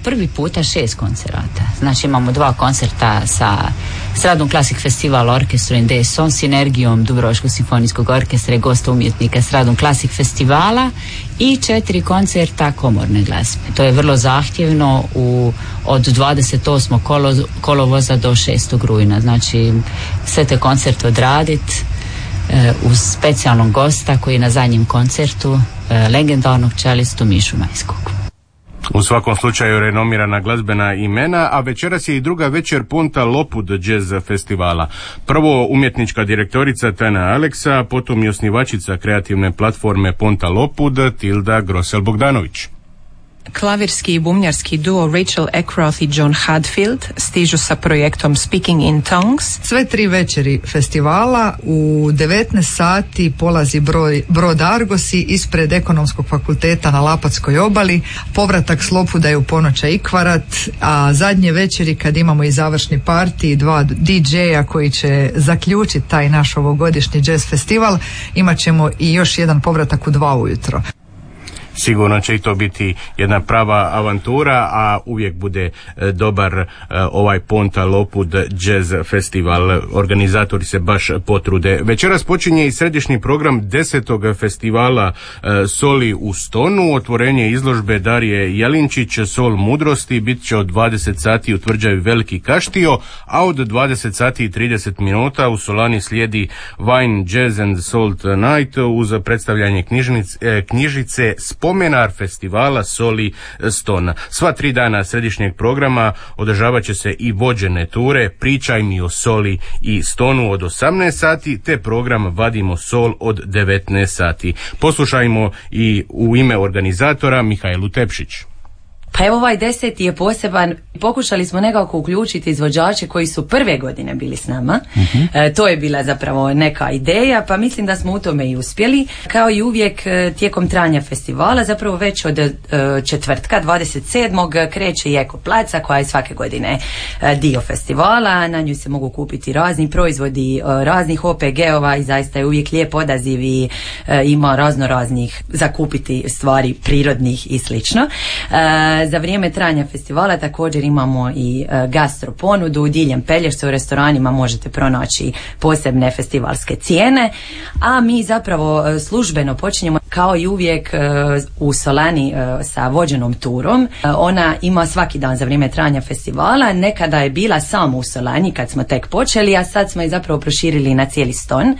prvi puta 6 koncerata. Znači imamo 2 koncerta sa Radom Classic Festival Orkestru in Son, sinergijom Dubrovačkog simfonijskog orkestra i gosta umjetnika s Radom Classic Festivala i 4 koncerta komorne glazbe. To je vrlo zahtjevno od 28. kolovoza do 6. rujna. Znači sve te koncerte odraditi uz specijalnog gosta koji je na zadnjem koncertu legendarnog čelistu Mišu Majskog. U svakom slučaju renomirana glazbena imena, a večeras je i druga večer Ponta Lopud jazz festivala. Prvo umjetnička direktorica Tana Aleksa, potom i osnivačica kreativne platforme Ponta Lopud Tilda Grosel-Bogdanović. Klavirski i bumnjarski duo Rachel Eckroth i John Hadfield stižu sa projektom Speaking in Tongues. Sve 3 večeri festivala u 19 sati polazi brod Argosi ispred Ekonomskog fakulteta na Lapatskoj obali. Povratak s Lopuda je u ponoća i Kvarat, a zadnje večeri kad imamo i završni parti i 2 DJ-a koji će zaključiti taj naš ovogodišnji jazz festival, imat ćemo i još jedan povratak u 2 ujutro. Sigurno će i to biti jedna prava avantura, a uvijek bude dobar ovaj Ponta Lopud jazz festival. Organizatori se baš potrude. Večeras počinje i središnji program 10. festivala Soli u Stonu. Otvorenje izložbe Darije Jelinčić Sol mudrosti bit će od 20 sati u tvrđavi Veliki Kaštio, a od 20 sati i 30 minuta u Solani slijedi Wine, Jazz and Salt Night uz predstavljanje knjižice Spomenar festivala Soli Ston. Sva 3 dana središnjeg programa održavat će se i vođene ture Pričaj mi o Soli i Stonu od 18 sati, te program Vadimo Sol od 19 sati. Poslušajmo i u ime organizatora Mihajlu Tepšić. Pa evo ovaj 10. je poseban, pokušali smo nekako uključiti izvođače koji su prve godine bili s nama. To je bila zapravo neka ideja, pa mislim da smo u tome i uspjeli. Kao i uvijek tijekom trajanja festivala, zapravo već od četvrtka 27. kreće i Eko placa koja je svake godine dio festivala. Na nju se mogu kupiti razni proizvodi raznih OPG-ova i zaista je uvijek lijep odaziv i ima razno raznih za kupiti stvari prirodnih i slično. Za vrijeme trajanja festivala također imamo i gastro ponudu. Diljem Pelješca u restoranima možete pronaći posebne festivalske cijene, a mi zapravo službeno počinjemo kao i uvijek u Solani sa vođenom turom. Ona ima svaki dan za vrijeme trajanja festivala. Nekada je bila samo u Solani kad smo tek počeli, a sad smo je zapravo proširili na cijeli Ston.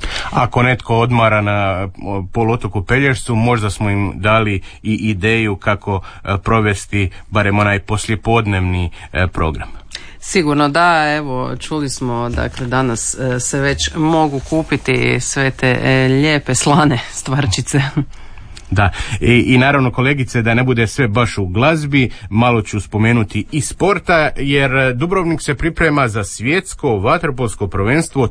Ako netko odmara na poluotoku Pelješcu, možda smo im dali i ideju kako provesti barem onaj poslijepodnevni program. Sigurno da, evo čuli smo, dakle danas se već mogu kupiti sve te lijepe slane stvarčice. Da, i naravno kolegice, da ne bude sve baš u glazbi, malo ću spomenuti i sporta, jer Dubrovnik se priprema za svjetsko vaterpolsko prvenstvo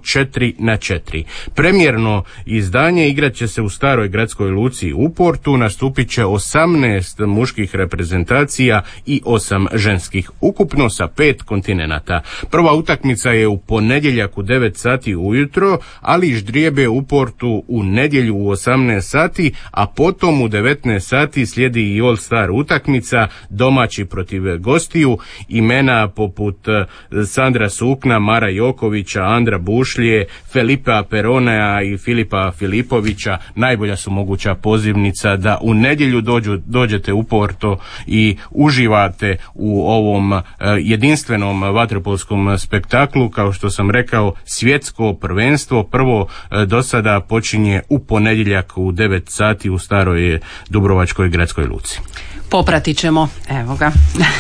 4x4. Premijerno izdanje igrat će se u staroj gradskoj luci u Portu, nastupit će 18 muških reprezentacija i 8 ženskih, ukupno sa 5 kontinenata. Prva utakmica je u ponedjeljak u 9 sati ujutro, ali ždrijebe u Portu u nedjelju u 18 sati, a potom u 19 sati slijedi i All Star utakmica, domaći protiv gostiju. Imena poput Sandra Sukna, Mara Jokovića, Andra Bušlje, Felipa Peronea i Filipa Filipovića najbolja su moguća pozivnica da u nedjelju dođete u Porto i uživate u ovom jedinstvenom vaterpolskom spektaklu. Kao što sam rekao, svjetsko prvenstvo prvo do sada počinje u ponedjeljak u 9 sati u staroj Dubrovačkoj gradskoj luci. Popratit ćemo, evo ga.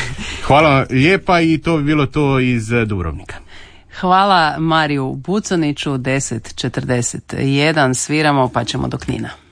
Hvala lijepa i to bi bilo to iz Dubrovnika. Hvala Mariju Bucaniću, 10:41 sviramo pa ćemo do Knina.